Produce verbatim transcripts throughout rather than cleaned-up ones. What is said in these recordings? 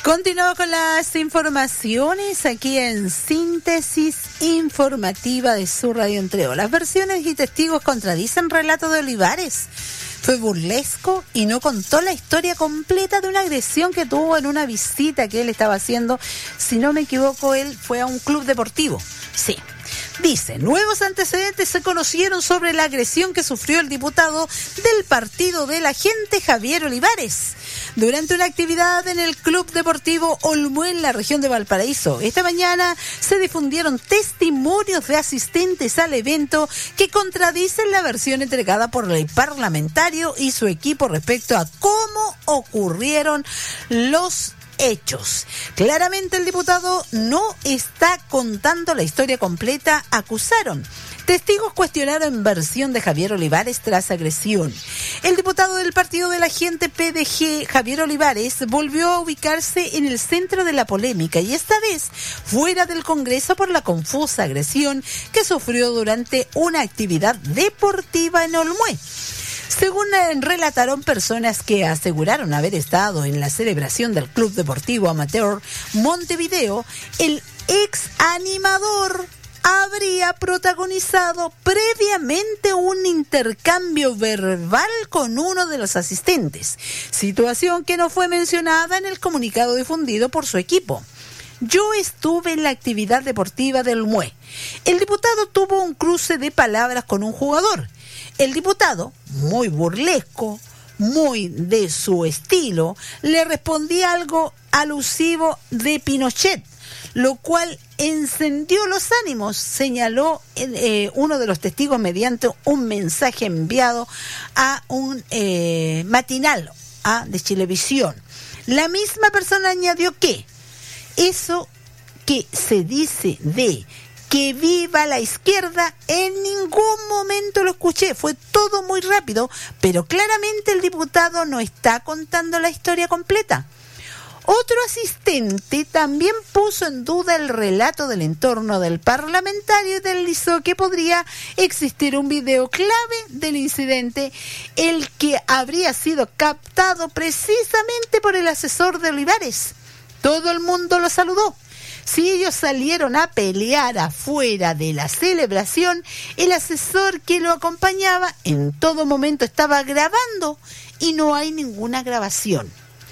Continuamos con las informaciones aquí en Síntesis Informativa de su Radio Entreo. Las versiones y testigos contradicen relato de Olivares. Fue burlesco y no contó la historia completa de una agresión que tuvo en una visita que él estaba haciendo. Si no me equivoco, él fue a un club deportivo. Sí. Dice, nuevos antecedentes se conocieron sobre la agresión que sufrió el diputado del Partido de la Gente, Javier Olivares, durante una actividad en el Club Deportivo Olmué en la región de Valparaíso. Esta mañana se difundieron testimonios de asistentes al evento que contradicen la versión entregada por el parlamentario y su equipo respecto a cómo ocurrieron los hechos. Claramente el diputado no está contando la historia completa, acusaron. Testigos cuestionaron versión de Javier Olivares tras agresión. El diputado del Partido de la Gente, P D G, Javier Olivares, volvió a ubicarse en el centro de la polémica y esta vez fuera del Congreso por la confusa agresión que sufrió durante una actividad deportiva en Olmué. Según relataron personas que aseguraron haber estado en la celebración del Club Deportivo Amateur Montevideo, el ex animador habría protagonizado previamente un intercambio verbal con uno de los asistentes, situación que no fue mencionada en el comunicado difundido por su equipo. Yo estuve en la actividad deportiva del Olmué. El diputado tuvo un cruce de palabras con un jugador. El diputado, muy burlesco, muy de su estilo, le respondía algo alusivo de Pinochet, lo cual encendió los ánimos, señaló eh, uno de los testigos mediante un mensaje enviado a un eh, matinal a, de Chilevisión. La misma persona añadió que eso que se dice de que viva la izquierda, en ningún momento lo escuché, fue todo muy rápido, pero claramente el diputado no está contando la historia completa. Otro asistente también puso en duda el relato del entorno del parlamentario y deslizó que podría existir un video clave del incidente, el que habría sido captado precisamente por el asesor de Olivares. Todo el mundo lo saludó. Si ellos salieron a pelear afuera de la celebración, el asesor que lo acompañaba en todo momento estaba grabando y no hay ninguna grabación.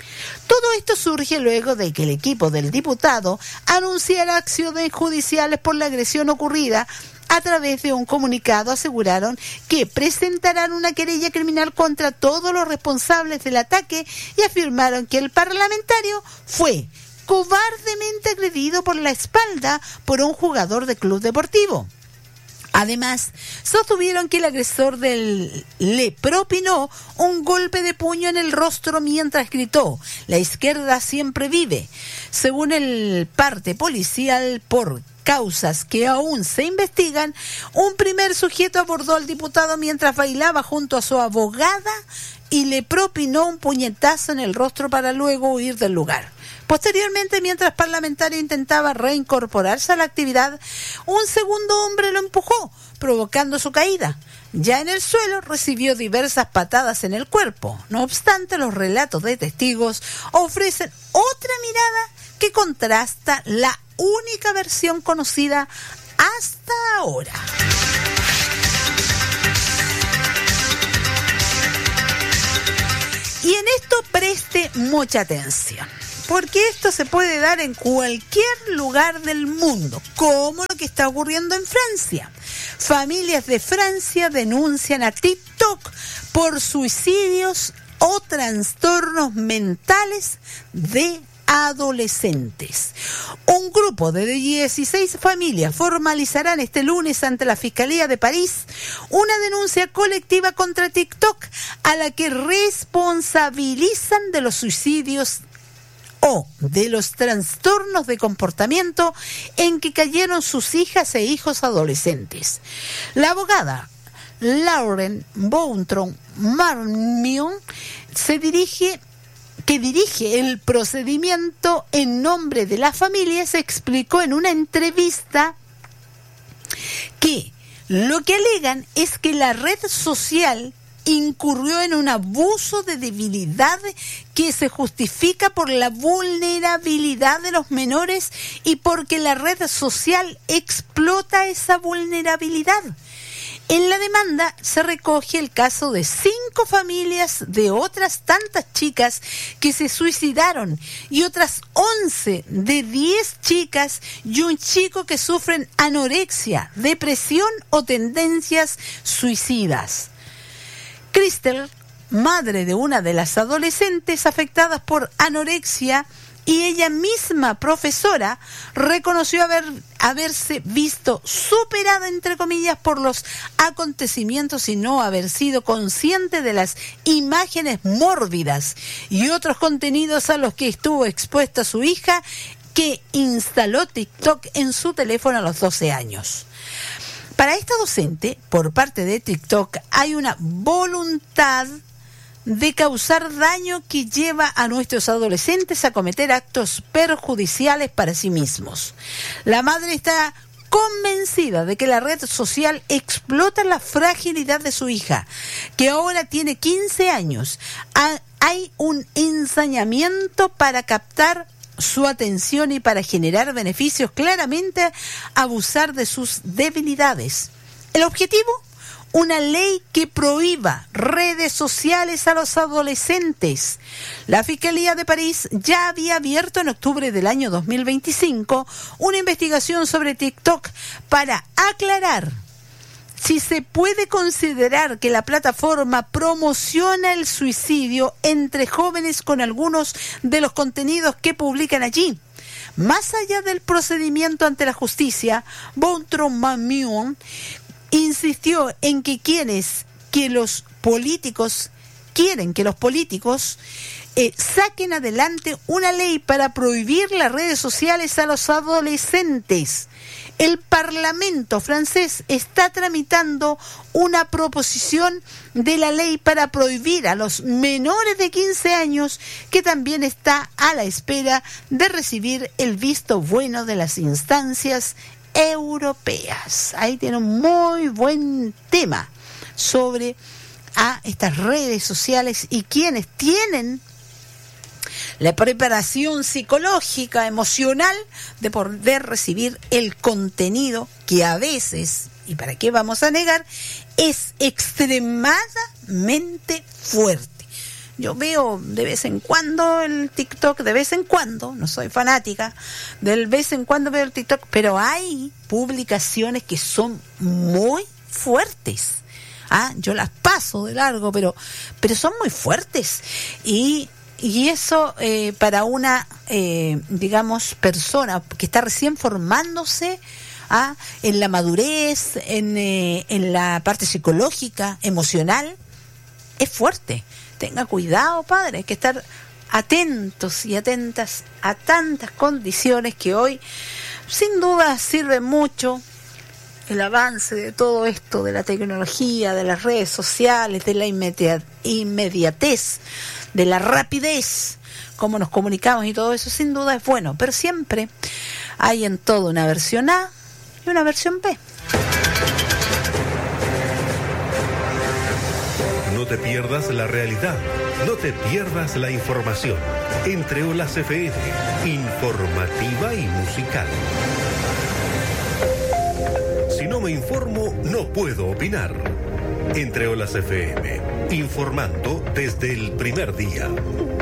Todo esto surge luego de que el equipo del diputado anunciara acciones judiciales por la agresión ocurrida. A través de un comunicado aseguraron que presentarán una querella criminal contra todos los responsables del ataque y afirmaron que el parlamentario fue cobardemente agredido por la espalda por un jugador de club deportivo. Además, sostuvieron que el agresor del le propinó un golpe de puño en el rostro mientras gritó: "La izquierda siempre vive". Según el parte policial, por causas que aún se investigan, un primer sujeto abordó al diputado mientras bailaba junto a su abogada y le propinó un puñetazo en el rostro para luego huir del lugar. Posteriormente, mientras el parlamentario intentaba reincorporarse a la actividad, un segundo hombre lo empujó, provocando su caída. Ya en el suelo recibió diversas patadas en el cuerpo. No obstante, los relatos de testigos ofrecen otra mirada que contrasta la única versión conocida hasta ahora. Y en esto preste mucha atención, porque esto se puede dar en cualquier lugar del mundo, como lo que está ocurriendo en Francia. Familias de Francia denuncian a TikTok por suicidios o trastornos mentales de adolescentes. Un grupo de dieciséis familias formalizarán este lunes ante la Fiscalía de París una denuncia colectiva contra TikTok, a la que responsabilizan de los suicidios o de los trastornos de comportamiento en que cayeron sus hijas e hijos adolescentes. La abogada Lauren Boutron Marmion se dirige que dirige el procedimiento en nombre de la familia, se explicó en una entrevista que lo que alegan es que la red social incurrió en un abuso de debilidad que se justifica por la vulnerabilidad de los menores y porque la red social explota esa vulnerabilidad. En la demanda se recoge el caso de cinco familias de otras tantas chicas que se suicidaron y otras once de diez chicas y un chico que sufren anorexia, depresión o tendencias suicidas. Crystal, madre de una de las adolescentes afectadas por anorexia, y ella misma, profesora, reconoció haber, haberse visto superada, entre comillas, por los acontecimientos y no haber sido consciente de las imágenes mórbidas y otros contenidos a los que estuvo expuesta su hija, que instaló TikTok en su teléfono a los doce años. Para esta docente, por parte de TikTok, hay una voluntad de causar daño que lleva a nuestros adolescentes a cometer actos perjudiciales para sí mismos. La madre está convencida de que la red social explota la fragilidad de su hija, que ahora tiene quince años. Hay un ensañamiento para captar su atención y para generar beneficios, claramente abusar de sus debilidades. El objetivo: una ley que prohíba redes sociales a los adolescentes. La Fiscalía de París ya había abierto en octubre del año dos mil veinticinco una investigación sobre TikTok para aclarar si se puede considerar que la plataforma promociona el suicidio entre jóvenes con algunos de los contenidos que publican allí. Más allá del procedimiento ante la justicia, Bontromamion insistió en que quienes, que los políticos, quieren que los políticos eh, saquen adelante una ley para prohibir las redes sociales a los adolescentes. El Parlamento francés está tramitando una proposición de la ley para prohibir a los menores de quince años, que también está a la espera de recibir el visto bueno de las instancias europeas. Ahí tiene un muy buen tema sobre a estas redes sociales y quienes tienen la preparación psicológica, emocional, de poder recibir el contenido que a veces, y para qué vamos a negar, es extremadamente fuerte. Yo veo de vez en cuando el TikTok, de vez en cuando, no soy fanática, de vez en cuando veo el TikTok, pero hay publicaciones que son muy fuertes. Ah, yo las paso de largo, pero, pero son muy fuertes. Y, y eso eh, para una, eh, digamos, persona que está recién formándose, ah, en la madurez, en, eh, en la parte psicológica, emocional, es fuerte. Tenga cuidado, padre, hay que estar atentos y atentas a tantas condiciones que hoy, sin duda, sirve mucho el avance de todo esto, de la tecnología, de las redes sociales, de la inmediat- inmediatez, de la rapidez, cómo nos comunicamos y todo eso, sin duda es bueno, pero siempre hay en todo una versión A y una versión B. No te pierdas la realidad, no te pierdas la información. Entre Olas F M, informativa y musical. Si no me informo, no puedo opinar. Entre Olas F M, informando desde el primer día.